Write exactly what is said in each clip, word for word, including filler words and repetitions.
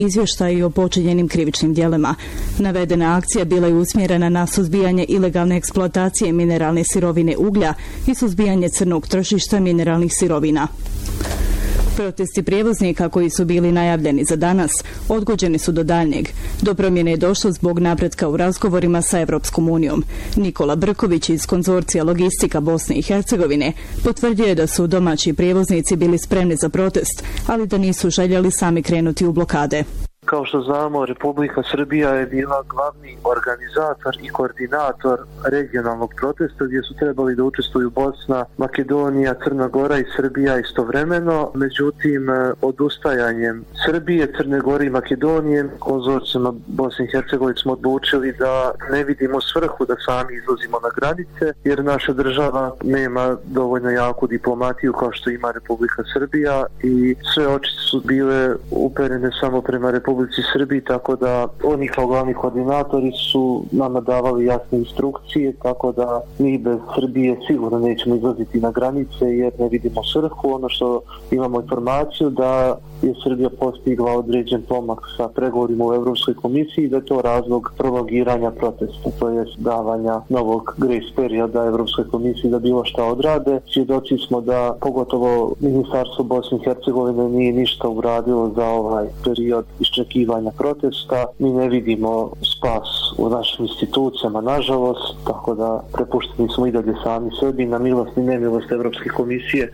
izvještaji o počinjenim krivičnim djelima. Navedena akcija bila je usmjerena na suzbijanje ilegalne eksploatacije mineralne sirovine uglja i suzbijanje crnog tržišta mineralnih sirovina. Protesti prijevoznika koji su bili najavljeni za danas odgođeni su do daljnjeg. Do promjene je došlo zbog napretka u razgovorima sa Evropskom unijom. Nikola Brković iz konzorcija Logistika Bosne i Hercegovine potvrdio je da su domaći prijevoznici bili spremni za protest, ali da nisu željeli sami krenuti u blokade. Kao što znamo, Republika Srbija je bila glavni organizator i koordinator regionalnog protesta gdje su trebali da učestvuju Bosna, Makedonija, Crna Gora i Srbija istovremeno. Međutim, odustajanjem Srbije, Crne Gore i Makedonije, konzorcijama Bosne i Hercegovine smo odlučili da ne vidimo svrhu da sami izlazimo na granice, jer naša država nema dovoljno jaku diplomatiju kao što ima Republika Srbija i sve oči su bile uperene samo prema Republike Republici Srbiji, tako da oni kao glavni koordinatori su nama davali jasne instrukcije, tako da mi bez Srbije sigurno nećemo izlaziti na granice jer ne vidimo svrhu. Ono što imamo informaciju da je Srbija postigla određen pomak sa pregovorima u Evropskoj komisiji, da je to razlog prolongiranja protesta, to je davanja novog grace perioda Evropskoj komisiji da bilo šta odrade. Svjedoci smo da pogotovo Ministarstvo Bosne i Hercegovine nije ništa uradilo za ovaj period iščekivanja protesta. Mi ne vidimo spas u našim institucijama, nažalost, tako da prepušteni smo i dalje sami sebi na milost i nemilost Evropske komisije.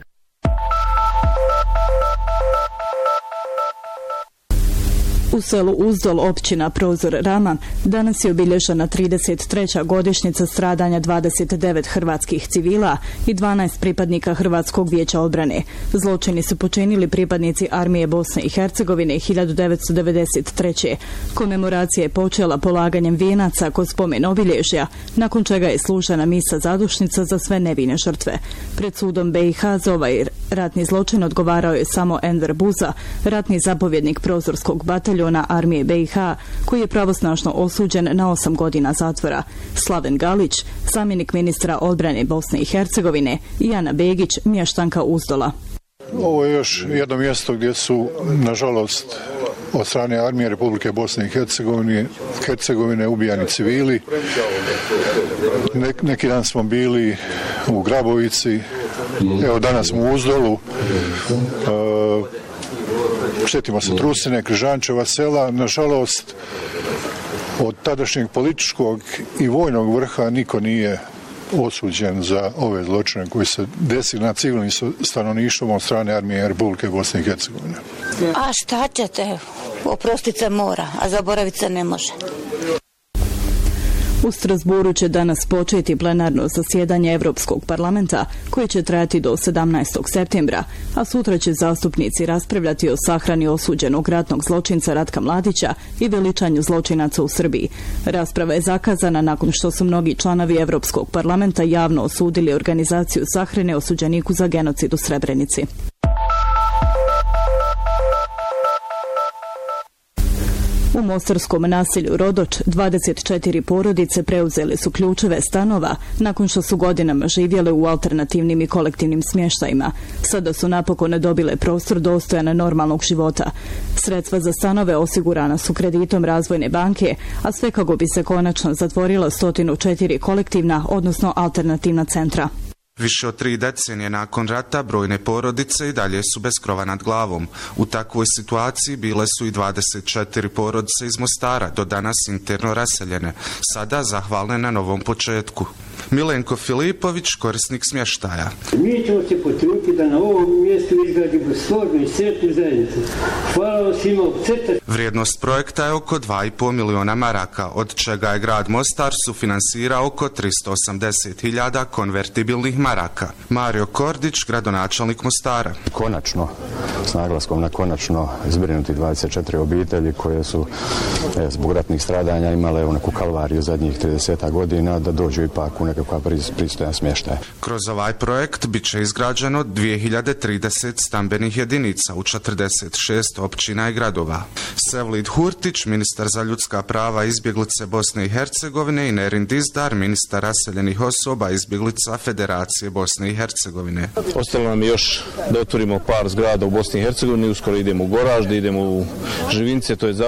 U selu Uzdol, općina Prozor Rama, danas je obilježena trideset treća godišnjica stradanja dvadeset devet hrvatskih civila i dvanaest pripadnika Hrvatskog vijeća odbrane. Zločini su počinili pripadnici armije Bosne i Hercegovine hiljadu devetsto devedeset treće. Komemoracija je počela polaganjem vijenaca kod spomen obilježja, nakon čega je služena misa zadušnica za sve nevine žrtve. Pred sudom B i H za ovaj ratni zločin odgovarao je samo Enver Buza, ratni zapovjednik Prozorskog bataljona armije B i H, koji je pravosnažno osuđen na osam godina zatvora. Slaven Galić, zamjenik ministra odbrane Bosne i Hercegovine, i Ana Begić, mještanka Uzdola. Ovo je još jedno mjesto gdje su, nažalost, od strane armije Republike Bosne i Hercegovine, Hercegovine ubijani civili. Nek, neki dan smo bili u Grabovici, evo danas smo u Uzdolu. Uh, Štetimo se Trusine, Križančeva sela. Nažalost, od tadašnjeg političkog i vojnog vrha niko nije osuđen za ove zločine koji se desili na civilnim stanovništvom od strane armije Republike Bosne i Hercegovine. A šta ćete? Oprostit se mora, a zaboravit se ne može. U Strasburu će danas početi plenarno zasjedanje Evropskog parlamenta, koje će trajati do sedamnaestog septembra, a sutra će zastupnici raspravljati o sahrani osuđenog ratnog zločinca Ratka Mladića i veličanju zločinaca u Srbiji. Rasprava je zakazana nakon što su mnogi članovi Evropskog parlamenta javno osudili organizaciju sahrane osuđeniku za genocid u Srebrenici. U mostarskom naselju Rodoč dvadeset četiri porodice preuzele su ključeve stanova nakon što su godinama živjele u alternativnim i kolektivnim smještajima. Sada su napokon dobile prostor dostojan normalnog života. Sredstva za stanove osigurana su kreditom Razvojne banke, a sve kako bi se konačno zatvorila sto četiri kolektivna, odnosno alternativna centra. Više od tri decenije nakon rata brojne porodice i dalje su bez krova nad glavom. U takvoj situaciji bile su i dvadeset četiri porodice iz Mostara, do danas interno raseljene, sada zahvalne na novom početku. Milenko Filipović, korisnik smještaja. Mi ćemo se potruditi da na ovom mjestu izgradimo stvarnu i sretnu zajednicu. Hvala svima u CETA. Vrijednost projekta je oko dva i pol miliona maraka, od čega je grad Mostar sufinansirao oko tristo osamdeset hiljada konvertibilnih maraka. Mario Kordić, gradonačelnik Mostara. Konačno, s naglaskom na konačno, zbrinuti dvadeset četiri obitelji koje su e, zbog ratnih stradanja imale neku kalvariju zadnjih trideset godina, da dođu ipak u nekakva pristojan smještaj. Kroz ovaj projekt bit će izgrađeno dvije hiljade trideset stambenih jedinica u četrdeset šest općina i gradova. Sevlid Hurtić, ministar za ljudska prava i izbjeglice Bosne i Hercegovine, i Nerin Dizdar, ministar raseljenih osoba i izbjeglica Federacije Bosne i Hercegovine. Ostalo nam je još da otvorimo par zgrada u Bosni i Hercegovini, uskoro idemo u Goražde, idemo u Živince, to je